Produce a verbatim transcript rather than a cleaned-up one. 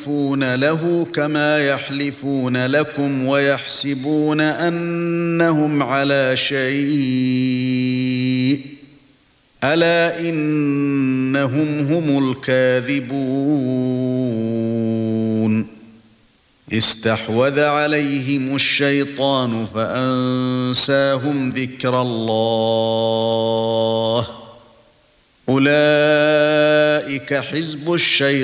يحلفون له كما يحلفون لكم ويحسبون أنهم على شيء ألا إنهم هم الكاذبون استحوذ عليهم الشيطان فأنساهم ذكر الله أولئك حزب الشيطان